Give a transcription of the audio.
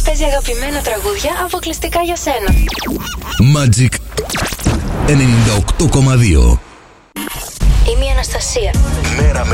παίζει αγαπημένα τραγούδια αποκλειστικά για σένα. Magic 98,2. Είμαι η Αναστασία. Μέρα με